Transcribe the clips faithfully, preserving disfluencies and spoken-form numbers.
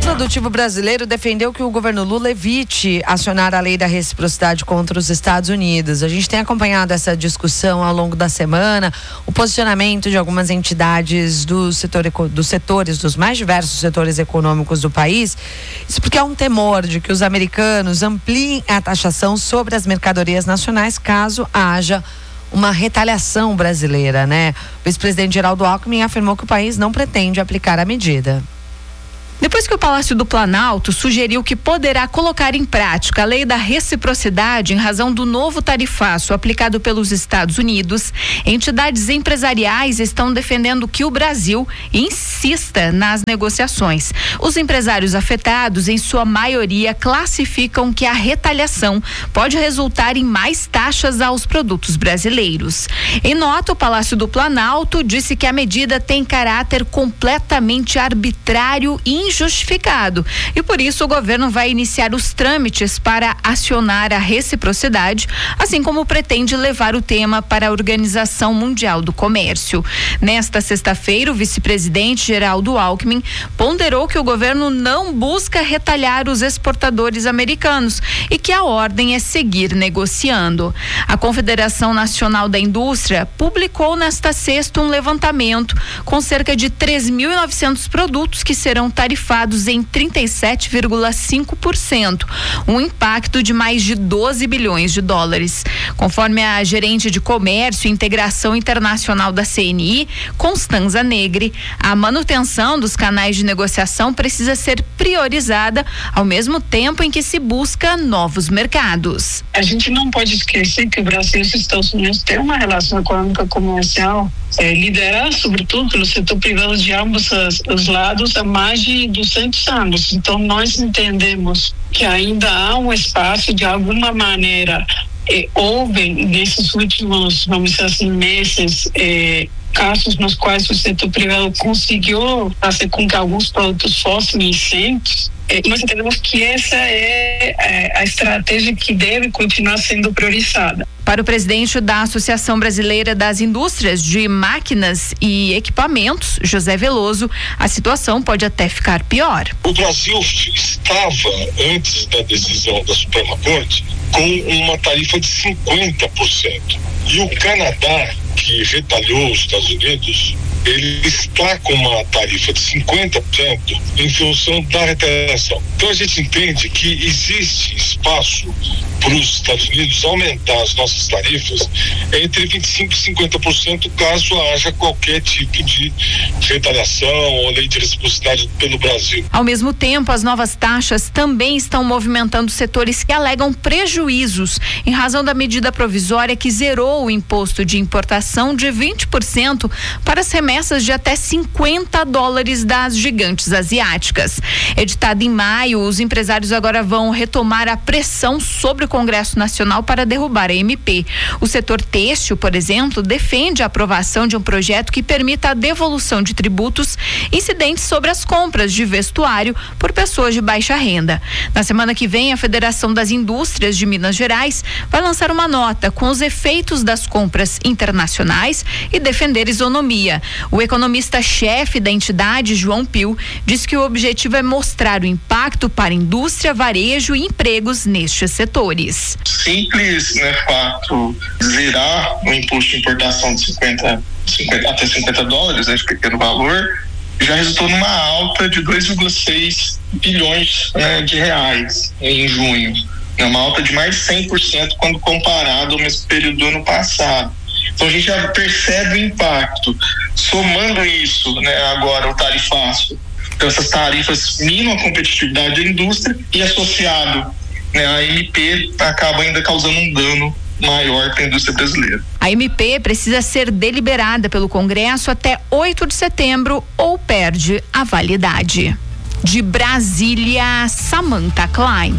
produtivo brasileiro defendeu que o governo Lula evite acionar a lei da reciprocidade contra os Estados Unidos. A gente tem acompanhado essa discussão ao longo da semana, o posicionamento de algumas entidades do setor, dos setores, dos mais diversos setores econômicos do país. Isso porque há um temor de que os americanos ampliem a taxação sobre as mercadorias nacionais caso haja uma retaliação brasileira, né? O vice-presidente Geraldo Alckmin afirmou que o país não pretende aplicar a medida. Depois que o Palácio do Planalto sugeriu que poderá colocar em prática a lei da reciprocidade em razão do novo tarifaço aplicado pelos Estados Unidos, entidades empresariais estão defendendo que o Brasil insista nas negociações. Os empresários afetados, em sua maioria, classificam que a retaliação pode resultar em mais taxas aos produtos brasileiros. Em nota, o Palácio do Planalto disse que a medida tem caráter completamente arbitrário e injustificado e por isso o governo vai iniciar os trâmites para acionar a reciprocidade, assim como pretende levar o tema para a Organização Mundial do Comércio. Nesta sexta-feira, o vice-presidente Geraldo Alckmin ponderou que o governo não busca retalhar os exportadores americanos e que a ordem é seguir negociando. A Confederação Nacional da Indústria publicou nesta sexta um levantamento com cerca de três mil e novecentos produtos que serão tarifados em trinta e sete vírgula cinco por cento, um impacto de mais de doze bilhões de dólares. Conforme a gerente de Comércio e Integração Internacional da C N I, Constanza Negri, a manutenção dos canais de negociação precisa ser priorizada ao mesmo tempo em que se busca novos mercados. A gente não pode esquecer que o Brasil e os Estados Unidos têm uma relação econômica comercial é, liderada, sobretudo, pelo setor privado de ambos os, os lados há mais de duzentos anos. Então, nós entendemos que ainda há um espaço, de alguma maneira, eh, houve nesses últimos, vamos dizer assim, meses, eh, casos nos quais o setor privado conseguiu fazer com que alguns produtos fossem isentos. Eh, nós entendemos que essa é eh, a estratégia que deve continuar sendo priorizada. Para o presidente da Associação Brasileira das Indústrias de Máquinas e Equipamentos, José Veloso, a situação pode até ficar pior. O Brasil estava, antes da decisão da Suprema Corte, com uma tarifa de cinquenta por cento. E o Canadá, que retalhou os Estados Unidos, ele está com uma tarifa de cinquenta por cento em função da retaliação. Então a gente entende que existe espaço para os Estados Unidos aumentar as nossas tarifas entre vinte e cinco por cento e cinquenta por cento caso haja qualquer tipo de retaliação ou lei de reciprocidade pelo Brasil. Ao mesmo tempo, as novas taxas também estão movimentando setores que alegam prejuízos em razão da medida provisória que zerou o imposto de importação de vinte por cento para as remessas de até cinquenta dólares das gigantes asiáticas. Editado em maio, os empresários agora vão retomar a pressão sobre o Congresso Nacional para derrubar a M P. O setor têxtil, por exemplo, defende a aprovação de um projeto que permita a devolução de tributos incidentes sobre as compras de vestuário por pessoas de baixa renda. Na semana que vem, a Federação das Indústrias de Minas Gerais vai lançar uma nota com os efeitos das compras internacionais e defender isonomia. O economista-chefe da entidade, João Pio, diz que o objetivo é mostrar o impacto para a indústria, varejo e empregos nestes setores. Simples, né, fato, zerar o imposto de importação de cinquenta, cinquenta até cinquenta dólares, né, de pequeno valor, já resultou numa alta de dois vírgula seis bilhões, né, de reais em junho. É uma alta de mais de cem por cento quando comparado ao mesmo período do ano passado. Então a gente já percebe o impacto. Somando isso, né, agora o tarifaço, então essas tarifas minam a competitividade da indústria e associado, né, a M P acaba ainda causando um dano maior para a indústria brasileira. A M P precisa ser deliberada pelo Congresso até oito de setembro ou perde a validade. De Brasília, Samantha Klein.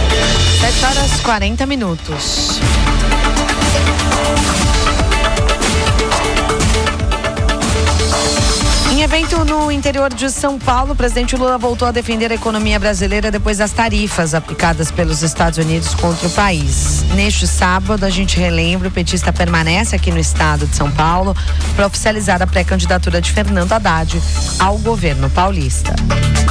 sete horas e quarenta minutos. Em evento no interior de São Paulo, o presidente Lula voltou a defender a economia brasileira depois das tarifas aplicadas pelos Estados Unidos contra o país. Neste sábado, a gente relembra, o petista permanece aqui no estado de São Paulo para oficializar a pré-candidatura de Fernando Haddad ao governo paulista.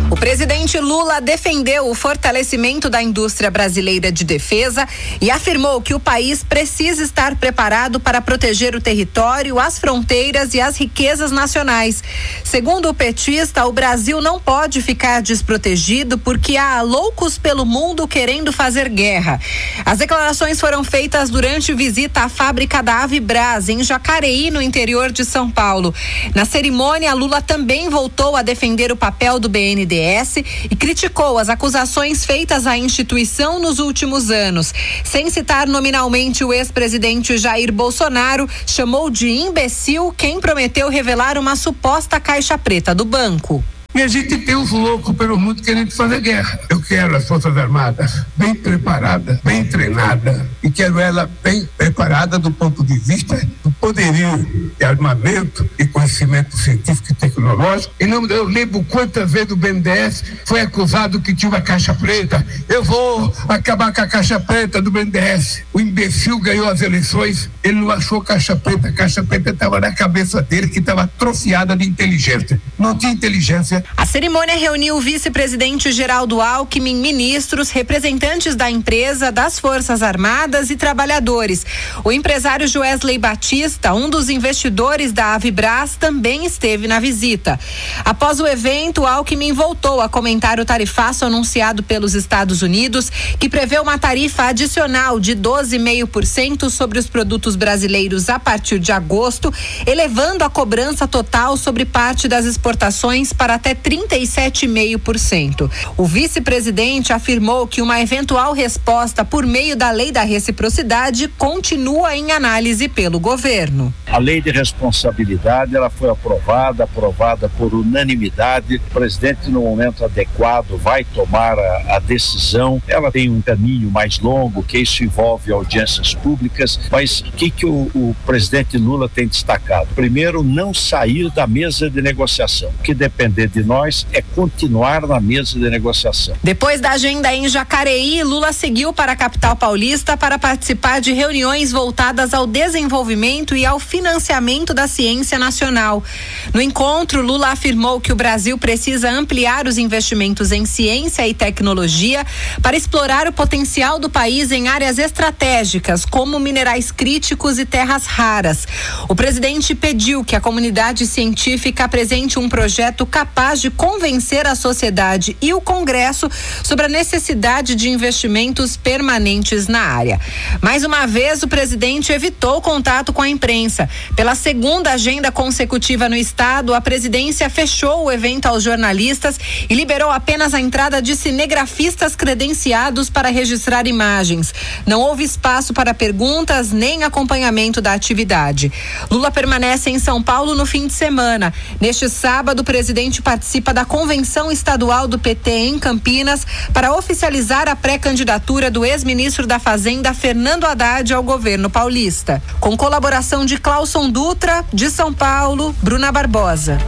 O presidente Lula defendeu o fortalecimento da indústria brasileira de defesa e afirmou que o país precisa estar preparado para proteger o território, as fronteiras e as riquezas nacionais. Segundo o petista, o Brasil não pode ficar desprotegido porque há loucos pelo mundo querendo fazer guerra. As declarações foram feitas durante visita à fábrica da Avibraz, em Jacareí, no interior de São Paulo. Na cerimônia, Lula também voltou a defender o papel do B N D E S e criticou as acusações feitas à instituição nos últimos anos. Sem citar nominalmente o ex-presidente Jair Bolsonaro, chamou de imbecil quem prometeu revelar uma suposta caixa preta do banco. E a gente tem os loucos pelo mundo querendo fazer guerra. Eu quero as Forças Armadas bem preparadas, bem treinadas, e quero ela bem preparada do ponto de vista do poderio de armamento e conhecimento científico e tecnológico. E não, eu lembro quantas vezes o B N D E S foi acusado que tinha uma caixa preta. Eu vou acabar com a caixa preta do B N D E S. O imbecil ganhou as eleições, ele não achou caixa preta. A caixa preta estava na cabeça dele, que estava atrofiada de inteligência. Não tinha inteligência. A cerimônia reuniu o vice-presidente Geraldo Alckmin, ministros, representantes da empresa, das Forças Armadas e trabalhadores. O empresário Joesley Batista, um dos investidores da Avibraz, também esteve na visita. Após o evento, Alckmin voltou a comentar o tarifaço anunciado pelos Estados Unidos, que prevê uma tarifa adicional de doze vírgula cinco por cento sobre os produtos brasileiros a partir de agosto, elevando a cobrança total sobre parte das exportações para até trinta e sete vírgula cinco por cento. O vice-presidente afirmou que uma eventual resposta por meio da lei da reciprocidade continua em análise pelo governo. A lei de responsabilidade, ela foi aprovada, aprovada por unanimidade. O presidente, no momento adequado, vai tomar a, a decisão. Ela tem um caminho mais longo, que isso envolve audiências públicas, mas o que, que o, o presidente Lula tem destacado? Primeiro, não sair da mesa de negociação. O que depender de nós é continuar na mesa de negociação. Depois da agenda em Jacareí, Lula seguiu para a capital paulista para participar de reuniões voltadas ao desenvolvimento e ao financiamento da ciência nacional. No encontro, Lula afirmou que o Brasil precisa ampliar os investimentos em ciência e tecnologia para explorar o potencial do país em áreas estratégicas, como minerais críticos e terras raras. O presidente pediu que a comunidade científica apresente um projeto capaz de convencer a sociedade e o Congresso sobre a necessidade de investimentos permanentes na área. Mais uma vez, o presidente evitou contato com a imprensa. Pela segunda agenda consecutiva no estado, a presidência fechou o evento aos jornalistas e liberou apenas a entrada de cinegrafistas credenciados para registrar imagens. Não houve espaço para perguntas nem acompanhamento da atividade. Lula permanece em São Paulo no fim de semana. Neste sábado, o presidente participa da convenção estadual do P T em Campinas para oficializar a pré-candidatura do ex-ministro da Fazenda, Fernando Haddad, ao governo paulista. Com colaboração de Clauson Dutra, de São Paulo, Bruna Barbosa.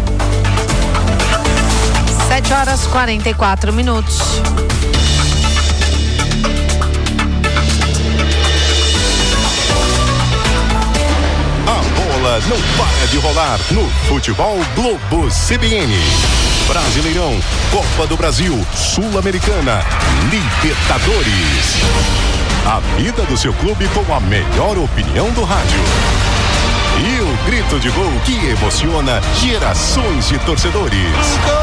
sete horas e quarenta e quatro minutos. Não para de rolar no Futebol Globo C B N. Brasileirão, Copa do Brasil, Sul-Americana, Libertadores. A vida do seu clube com a melhor opinião do rádio. E o grito de gol que emociona gerações de torcedores.